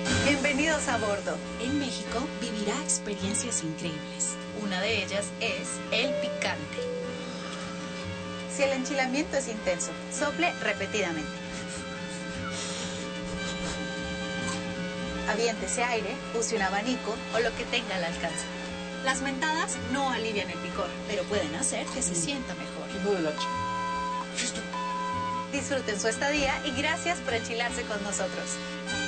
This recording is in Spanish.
Bienvenidos a bordo. En México vivirá experiencias increíbles. Una de ellas es el picante. Si el enchilamiento es intenso, sople repetidamente. Aviéntese aire, use un abanico o lo que tenga al alcance. Las mentadas no alivian el picor, pero pueden hacer que se sienta mejor. Disfruten su estadía y gracias por enchilarse con nosotros.